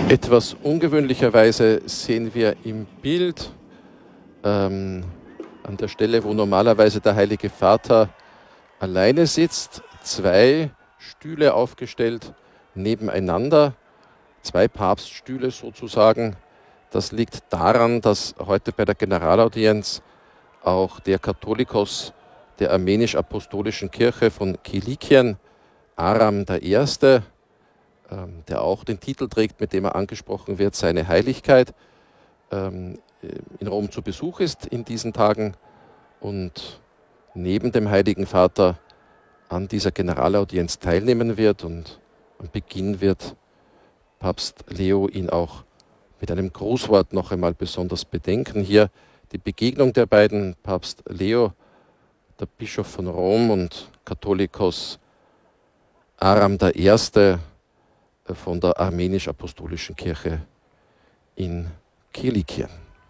Etwas ungewöhnlicherweise sehen wir im Bild an der Stelle, wo normalerweise der Heilige Vater alleine sitzt, zwei Stühle aufgestellt nebeneinander, zwei Papststühle sozusagen. Das liegt daran, dass heute bei der Generalaudienz auch der Katholikos der Armenisch-Apostolischen Kirche von Kilikien, Aram I., der auch den Titel trägt, mit dem er angesprochen wird, seine Heiligkeit, in Rom zu Besuch ist in diesen Tagen und neben dem Heiligen Vater an dieser Generalaudienz teilnehmen wird. Und am Beginn wird Papst Leo ihn auch mit einem Grußwort noch einmal besonders bedenken. Hier die Begegnung der beiden, Papst Leo, der Bischof von Rom, und Katholikos Aram I. von der Armenisch-Apostolischen Kirche in Kilikien.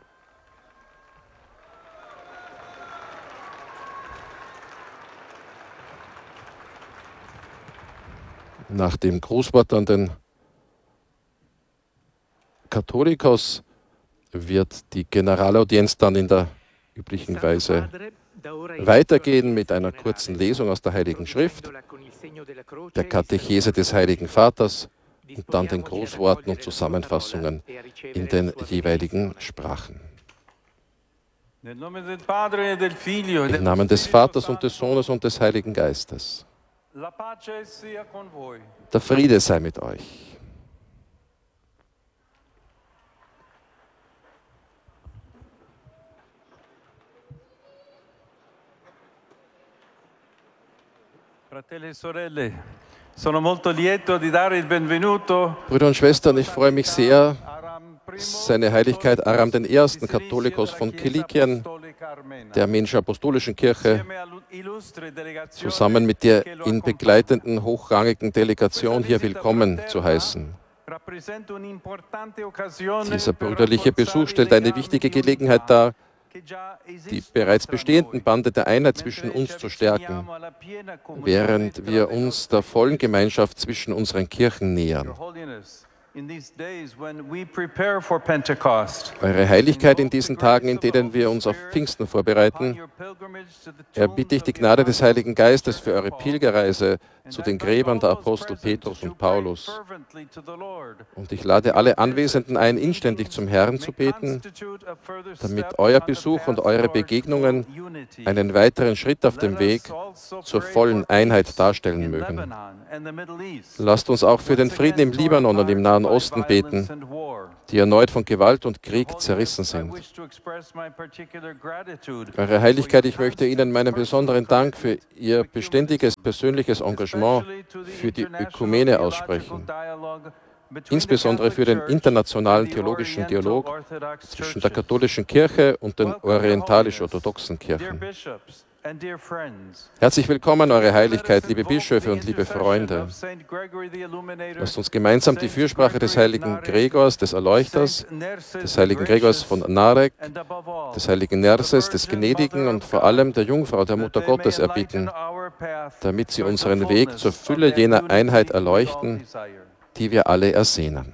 Nach dem Grußwort an den Katholikos wird die Generalaudienz dann in der üblichen Weise weitergehen mit einer kurzen Lesung aus der Heiligen Schrift, der Katechese des Heiligen Vaters und dann den Grußworten und Zusammenfassungen in den jeweiligen Sprachen. Im Namen des Vaters und des Sohnes und des Heiligen Geistes. Der Friede sei mit euch. Brüder und Schwestern, ich freue mich sehr, seine Heiligkeit Aram I., Katholikos von Kilikien, der Armenisch-Apostolischen Kirche, zusammen mit der ihn begleitenden hochrangigen Delegation hier willkommen zu heißen. Dieser brüderliche Besuch stellt eine wichtige Gelegenheit dar, die bereits bestehenden Bande der Einheit zwischen uns zu stärken, während wir uns der vollen Gemeinschaft zwischen unseren Kirchen nähern. Eure Heiligkeit, in diesen Tagen, in denen wir uns auf Pfingsten vorbereiten, erbitte ich die Gnade des Heiligen Geistes für eure Pilgerreise zu den Gräbern der Apostel Petrus und Paulus. Und ich lade alle Anwesenden ein, inständig zum Herrn zu beten, damit euer Besuch und eure Begegnungen einen weiteren Schritt auf dem Weg zur vollen Einheit darstellen mögen. Lasst uns auch für den Frieden im Libanon und im Nahen Osten beten, die erneut von Gewalt und Krieg zerrissen sind. Eure Heiligkeit, ich möchte Ihnen meinen besonderen Dank für Ihr beständiges persönliches Engagement für die Ökumene aussprechen, insbesondere für den internationalen theologischen Dialog zwischen der katholischen Kirche und den orientalisch-orthodoxen Kirchen. Herzlich willkommen, Eure Heiligkeit, liebe Bischöfe und liebe Freunde. Lasst uns gemeinsam die Fürsprache des heiligen Gregors, des Erleuchters, des heiligen Gregors von Narek, des heiligen Nerses, des Gnädigen und vor allem der Jungfrau, der Mutter Gottes, erbitten, damit sie unseren Weg zur Fülle jener Einheit erleuchten, die wir alle ersehnen.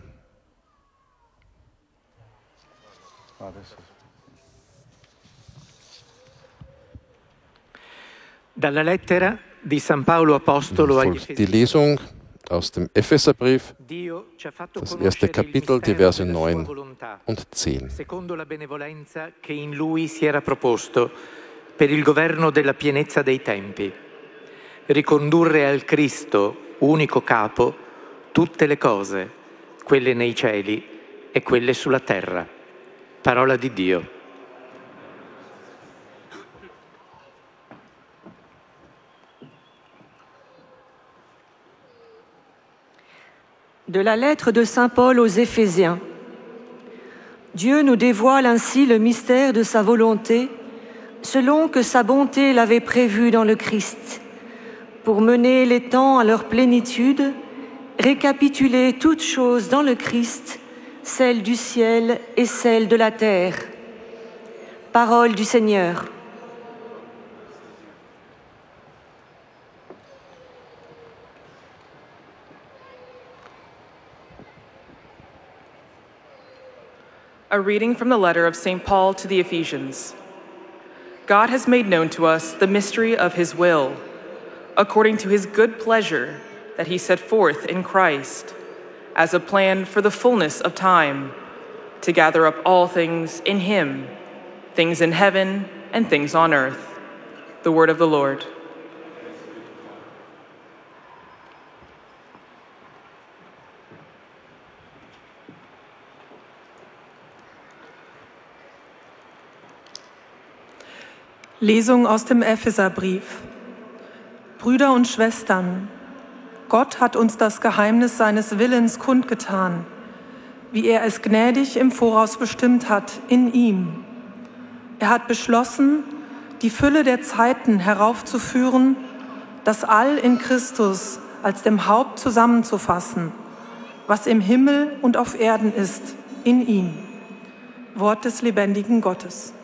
Dalla lettera di San Paolo Apostolo agli Folgt die Lesung aus dem Epheserbrief, das erste Kapitel, die Verse 9 und 10. Secondo la benevolenza che in lui si era proposto per il governo della pienezza dei tempi, ricondurre al Cristo, unico capo, tutte le cose, quelle nei cieli e quelle sulla terra. Parola di Dio. De la lettre de Saint Paul aux Éphésiens. Dieu nous dévoile ainsi le mystère de sa volonté, selon que sa bonté l'avait prévu dans le Christ, pour mener les temps à leur plénitude, récapituler toutes choses dans le Christ, celles du ciel et celles de la terre. Parole du Seigneur. A reading from the letter of St. Paul to the Ephesians. God has made known to us the mystery of his will, according to his good pleasure that he set forth in Christ, as a plan for the fullness of time, to gather up all things in him, things in heaven and things on earth. The word of the Lord. Lesung aus dem Epheserbrief. Brüder und Schwestern, Gott hat uns das Geheimnis seines Willens kundgetan, wie er es gnädig im Voraus bestimmt hat in ihm. Er hat beschlossen, die Fülle der Zeiten heraufzuführen, das All in Christus als dem Haupt zusammenzufassen, was im Himmel und auf Erden ist, in ihm. Wort des lebendigen Gottes.